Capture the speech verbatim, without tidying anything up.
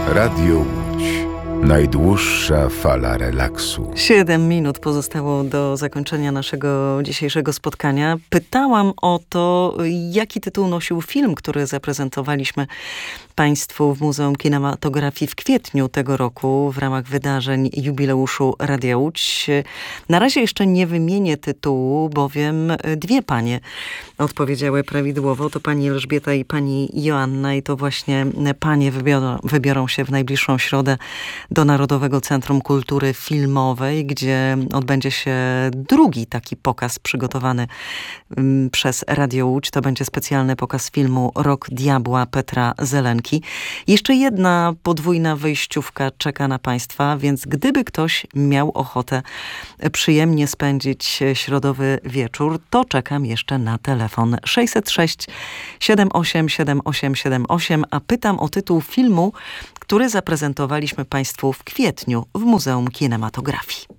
Radio Łódź. Najdłuższa fala relaksu. Siedem minut pozostało do zakończenia naszego dzisiejszego spotkania. Pytałam o to, jaki tytuł nosił film, który zaprezentowaliśmy Państwu w Muzeum Kinematografii w kwietniu tego roku w ramach wydarzeń jubileuszu Radia Łódź. Na razie jeszcze nie wymienię tytułu, bowiem dwie panie odpowiedziały prawidłowo. To pani Elżbieta i pani Joanna i to właśnie panie wybiorą, wybiorą się w najbliższą środę do Narodowego Centrum Kultury Filmowej, gdzie odbędzie się drugi taki pokaz przygotowany um, przez Radio Łódź. To będzie specjalny pokaz filmu Rok Diabła Petra Zelenki. Jeszcze jedna podwójna wyjściówka czeka na Państwa, więc gdyby ktoś miał ochotę przyjemnie spędzić środowy wieczór, to czekam jeszcze na telefon sześćset sześć siedem osiem siedem osiem siedem osiem, a pytam o tytuł filmu, który zaprezentowaliśmy Państwu w kwietniu w Muzeum Kinematografii.